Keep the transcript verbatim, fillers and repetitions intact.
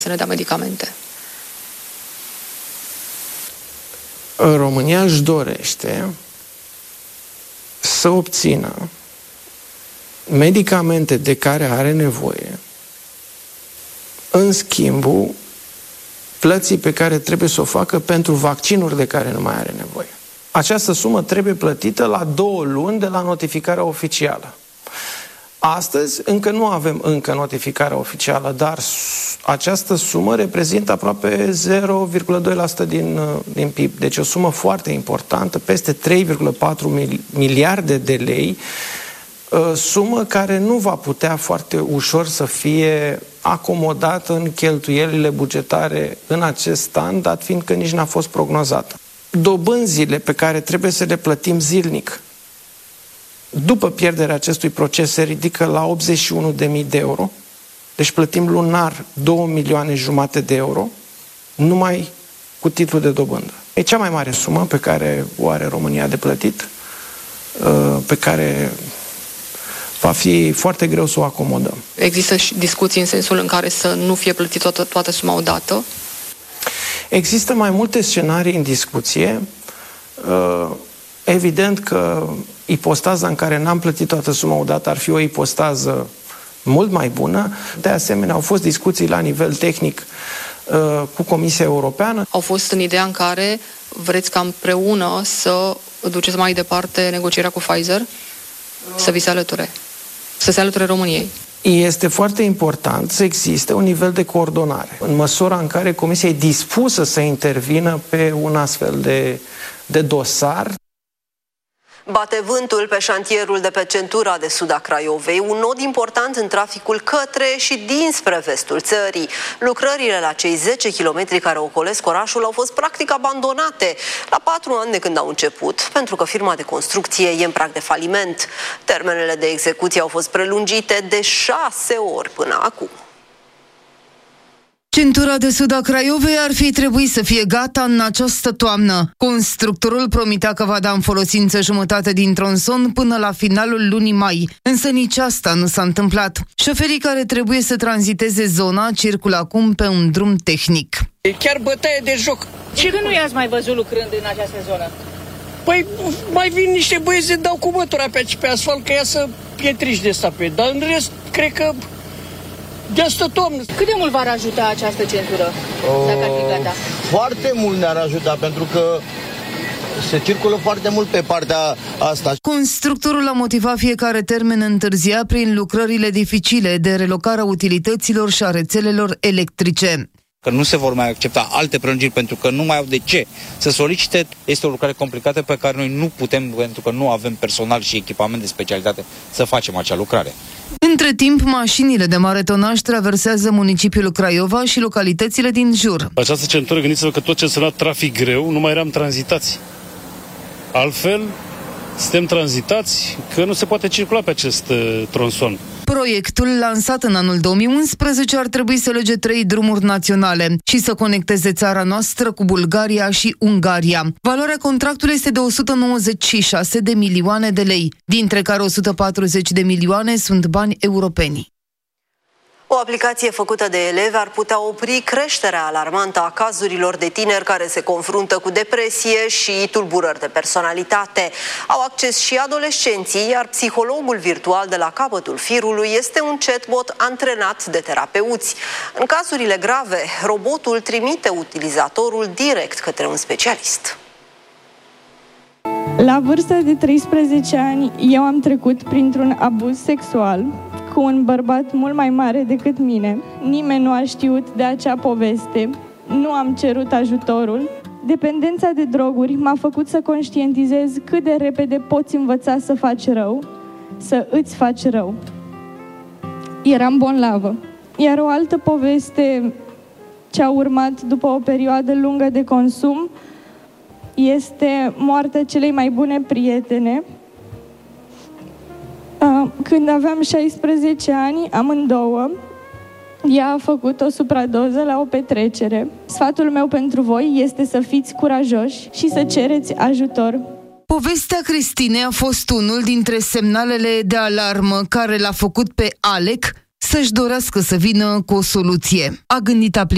să ne dea medicamente. România își dorește să obțină medicamente de care are nevoie în schimbul plății pe care trebuie să o facă pentru vaccinuri de care nu mai are nevoie. Această sumă trebuie plătită la două luni de la notificarea oficială. Astăzi încă nu avem încă notificarea oficială, dar această sumă reprezintă aproape zero virgulă doi la sută din, din P I B. Deci o sumă foarte importantă, peste trei virgulă patru miliarde de lei, sumă care nu va putea foarte ușor să fie acomodată în cheltuielile bugetare în acest an, dat fiind că nici n-a fost prognozată. Dobânzile pe care trebuie să le plătim zilnic după pierderea acestui proces se ridică la optzeci și unu de mii de euro, deci plătim lunar două milioane jumate de euro, numai cu titlu de dobândă. E cea mai mare sumă pe care o are România de plătit, pe care va fi foarte greu să o acomodăm. Există și discuții în sensul în care să nu fie plătit toată, toată suma odată? Există mai multe scenarii în discuție. Evident că ipostaza în care n-am plătit toată suma odată ar fi o ipostază mult mai bună. De asemenea, au fost discuții la nivel tehnic uh, cu Comisia Europeană. Au fost în ideea în care vreți ca împreună să duceți mai departe negocierea cu Pfizer, să vi se alăture, să se alăture României. Este foarte important să existe un nivel de coordonare. În măsura în care Comisia e dispusă să intervină pe un astfel de, de dosar. Bate vântul pe șantierul de pe centura de sud a Craiovei, un nod important în traficul către și dinspre vestul țării. Lucrările la cei zece kilometri care ocolesc orașul au fost practic abandonate la patru ani de când au început, pentru că firma de construcție e în prag de faliment. Termenele de execuție au fost prelungite de șase ori până acum. Centura de sud a Craiovei ar fi trebuit să fie gata în această toamnă. Constructorul promitea că va da în folosință jumătate din tronson până la finalul lunii mai, însă nici asta nu s-a întâmplat. Șoferii care trebuie să tranziteze zona circulă acum pe un drum tehnic. E chiar bătaie de joc. Și când nu i-ați mai văzut lucrând în această zonă? Păi mai vin niște băieți de dau cu mătura pe aici pe asfalt că iasă pietriși de stape, dar în rest cred că de asta toamnă. Cât de mult v-ar ajuta această centură, uh, dacă ar fi gata? Foarte mult ne-ar ajuta, pentru că se circulă foarte mult pe partea asta. Constructorul a motivat fiecare termen întârziat prin lucrările dificile de relocarea utilităților și a rețelelor electrice. Că nu se vor mai accepta alte prelungiri pentru că nu mai au de ce să solicite. Este o lucrare complicată pe care noi nu putem, pentru că nu avem personal și echipament de specialitate, să facem acea lucrare. Între timp, mașinile de mare tonaj traversează municipiul Craiova și localitățile din jur. Această centură, gândiți-vă că tot ce însemna trafic greu, nu mai eram tranzitați. Altfel, suntem tranzitați că nu se poate circula pe acest uh, tronson. Proiectul, lansat în anul două mii unsprezece, ar trebui să lege trei drumuri naționale și să conecteze țara noastră cu Bulgaria și Ungaria. Valoarea contractului este de o sută nouăzeci și șase de milioane de lei, dintre care o sută patruzeci de milioane sunt bani europeni. O aplicație făcută de elevi ar putea opri creșterea alarmantă a cazurilor de tineri care se confruntă cu depresie și tulburări de personalitate. Au acces și adolescenții, iar psihologul virtual de la capătul firului este un chatbot antrenat de terapeuți. În cazurile grave, robotul trimite utilizatorul direct către un specialist. La vârsta de treisprezece ani, eu am trecut printr-un abuz sexual cu un bărbat mult mai mare decât mine. Nimeni nu a știut de acea poveste, nu am cerut ajutorul. Dependența de droguri m-a făcut să conștientizez cât de repede poți învăța să faci rău, să îți faci rău. Eram bolnavă. Iar o altă poveste ce a urmat după o perioadă lungă de consum este moartea celei mai bune prietene. Când aveam șaisprezece ani, amândouă, ea a făcut o supradoză la o petrecere. Sfatul meu pentru voi este să fiți curajoși și să cereți ajutor. Povestea Cristinei a fost unul dintre semnalele de alarmă care l-a făcut pe Alec să-și dorească să vină cu o soluție. A gândit aplicația